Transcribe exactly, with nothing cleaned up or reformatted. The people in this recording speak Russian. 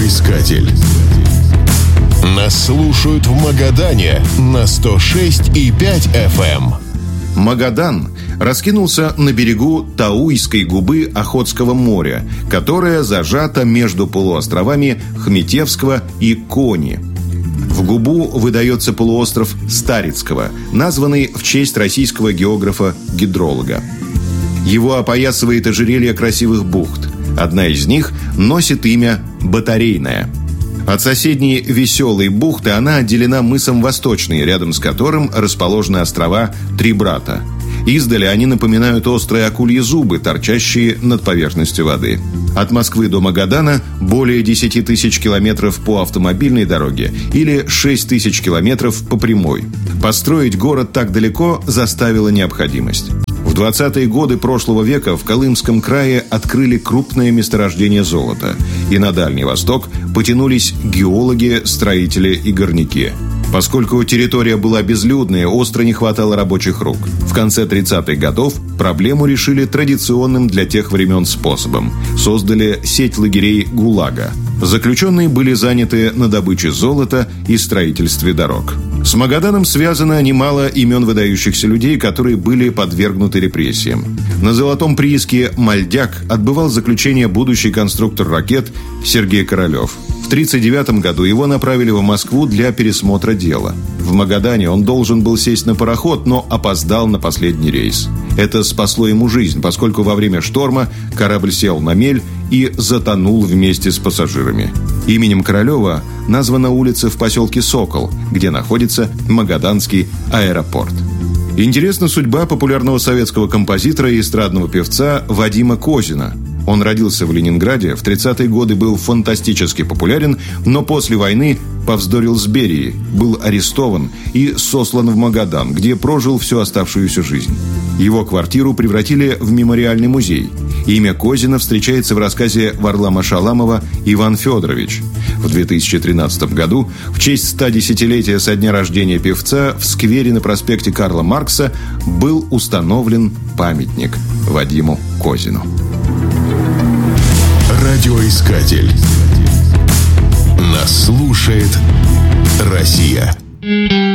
Радиоискатель. Нас слушают в Магадане на сто шесть и пять эф эм. Магадан раскинулся на берегу Тауйской губы Охотского моря, которая зажата между полуостровами Хметевского и Кони. В губу выдается полуостров Старицкого, названный в честь российского географа-гидролога. Его опоясывает ожерелье красивых бухт. Одна из них носит имя Батарейная. От соседней Веселой бухты она отделена мысом Восточный, рядом с которым расположены острова Три Брата. Издали они напоминают острые акульи зубы, торчащие над поверхностью воды. От Москвы до Магадана более десять тысяч километров по автомобильной дороге или шесть тысяч километров по прямой. Построить город так далеко заставила необходимость. В двадцатые годы прошлого века в Колымском крае открыли крупное месторождение золота, и на Дальний Восток потянулись геологи, строители и горняки. Поскольку территория была безлюдная, остро не хватало рабочих рук. В конце тридцатых годов проблему решили традиционным для тех времен способом. Создали сеть лагерей ГУЛАГа. Заключенные были заняты на добыче золота и строительстве дорог. С Магаданом связано немало имен выдающихся людей, которые были подвергнуты репрессиям. На золотом прииске «Мальдяк» отбывал заключение будущий конструктор ракет Сергей Королев. В тридцать девятом году его направили в Москву для пересмотра дела. В Магадане он должен был сесть на пароход, но опоздал на последний рейс. Это спасло ему жизнь, поскольку во время шторма корабль сел на мель и затонул вместе с пассажирами. Именем Королева названа улица в поселке Сокол, где находится Магаданский аэропорт. Интересна судьба популярного советского композитора и эстрадного певца Вадима Козина. Он родился в Ленинграде, в тридцатые годы был фантастически популярен, но после войны повздорил с Берией, был арестован и сослан в Магадан, где прожил всю оставшуюся жизнь. Его квартиру превратили в мемориальный музей. Имя Козина встречается в рассказе Варлама Шаламова «Иван Федорович». В две тысячи тринадцатом году в честь стодесятилетия со дня рождения певца в сквере на проспекте Карла Маркса был установлен памятник Вадиму Козину. Радиоискатель. Нас слушает Россия.